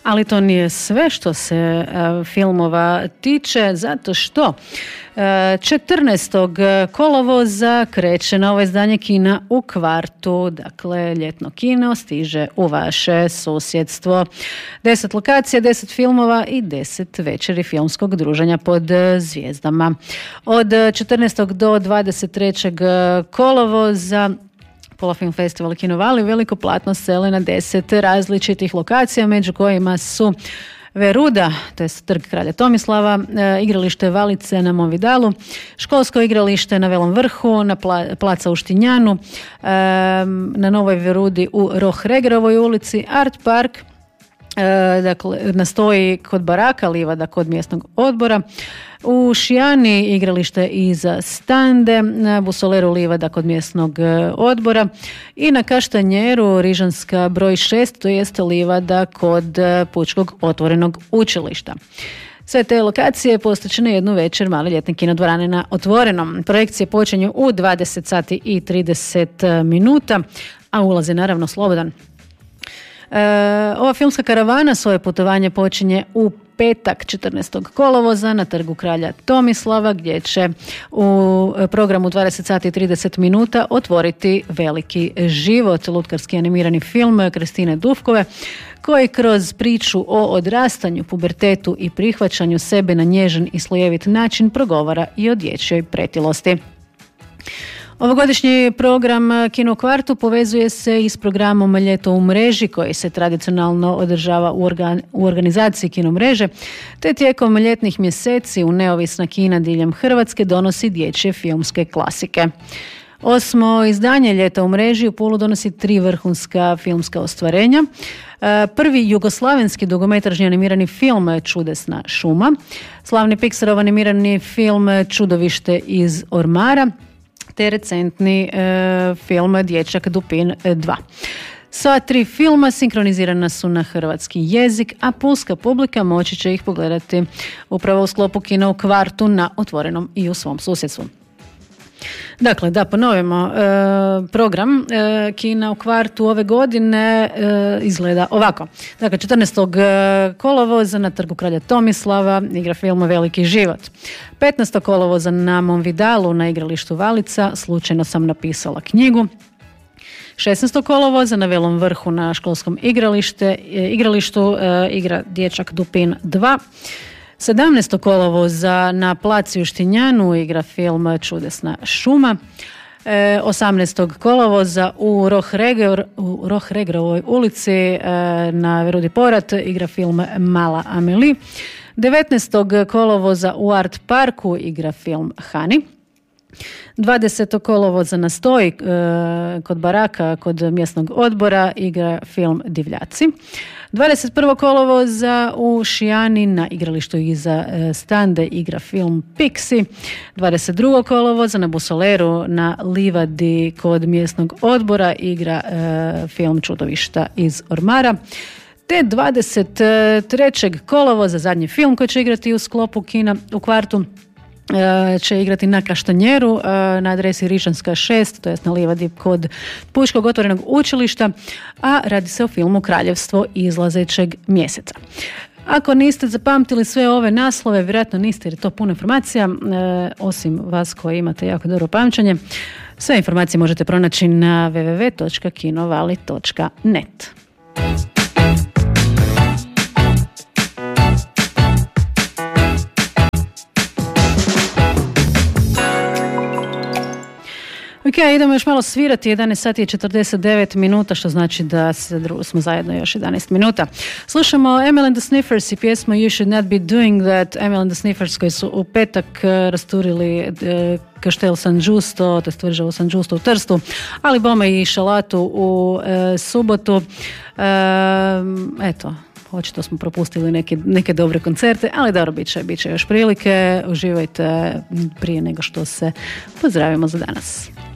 Ali to nije sve što se filmova tiče, zato što 14. kolovoza kreće novo izdanje kina u Kvartu. Dakle, ljetno kino stiže u vaše susjedstvo. 10 lokacija, 10 filmova i 10 večeri filmskog druženja pod zvijezdama. Od 14. do 23. kolovoza Pola Film Festival i Kino Vali veliko platno sele na 10 različitih lokacija, među kojima su Veruda, to je Trg kralja Tomislava, igralište Valice na Monvidalu, školsko igralište na Velom vrhu, na placa u Štinjanu, na Novoj Verudi u Rohregerovoj ulici, Art Park, dakle, nastoji kod baraka, livada kod mjesnog odbora, u Šijani igralište iza Stande, na Busoleru livada kod mjesnog odbora i na Kaštanjeru Rižanska broj 6, to jeste livada kod Pučkog otvorenog učilišta. Sve te lokacije postaće na jednu večer male ljetne kinodvorane na otvorenom. Projekcije počinju u 20 sati i 30 minuta, a ulaz je naravno slobodan. Ova filmska karavana svoje putovanje počinje u petak 14. kolovoza na Trgu kralja Tomislava, gdje će u programu 20 sati i 30 minuta otvoriti Veliki život, lutkarski animirani film Kristine Dufkove, koji kroz priču o odrastanju, pubertetu i prihvaćanju sebe na nježan i slojevit način progovara i o dječjoj pretilosti. Ovogodišnji program Kino u Kvartu povezuje se i s programom Ljeto u mreži, koji se tradicionalno održava u organizaciji Kino mreže, te tijekom ljetnih mjeseci u neovisna kina diljem Hrvatske donosi dječje filmske klasike. 8. izdanje Ljeta u mreži u Pulu donosi 3 vrhunska filmska ostvarenja. Prvi jugoslavenski dugometražni animirani film Čudesna šuma, slavni Pixarov animirani film Čudovište iz ormara, te recentni film Dječak Dupin 2. Sva 3 filma sinkronizirana su na hrvatski jezik, a pulska publika moći će ih pogledati upravo u sklopu Kina u Kvartu na otvorenom i u svom susjedstvu. Dakle, da ponovimo, program Kina u Kvartu ove godine izgleda ovako. Dakle, 14. kolovoza na Trgu kralja Tomislava igra film Veliki život. 15. kolovoza na Monvidalu na igralištu Valica Slučajno sam napisala knjigu. 16. kolovoza na Velom vrhu na školskom igralištu igra Dječak Dupin 2. 17. kolovoza na placi u Štinjanu igra film Čudesna šuma. 18. kolovoza u Rohregerovoj ulici na Verudi Porat igra film Mala Amelie. 19. kolovoza u Art Parku igra film Hani. 20. kolovoza na Stoji kod baraka kod mjesnog odbora igra film Divljaci. 21. kolovoza u Šijani na igralištu iza Stande igra film Pixi. 22. kolovoza na Busoleru na livadi kod mjesnog odbora igra film Čudovišta iz ormara. Te 23. kolovoza zadnji film koji će igrati u sklopu Kina u Kvartu će igrati na Kaštanjeru na adresi Rižanska 6, to jest na livadi kod Pučkog otvorenog učilišta, a radi se o filmu Kraljevstvo izlazećeg mjeseca. Ako niste zapamtili sve ove naslove, vjerojatno niste jer je to puno informacija, osim vas koji imate jako dobro pamćenje. Sve informacije možete pronaći na www.kinovali.net. Ok, idemo još malo svirati, 11 sati i 49 minuta, što znači da smo zajedno još 11 minuta. Slušamo Emil and the Sniffers i pjesmu You Should Not Be Doing That. Emil and the Sniffers koji su u petak rasturili Kaštel San Giusto, to je tvrđavu San Giusto u Trstu, ali bome i Šalatu u subotu. Eto, očito smo propustili neke dobre koncerte, ali dobro, bit će još prilike. Uživajte prije nego što se pozdravimo za danas.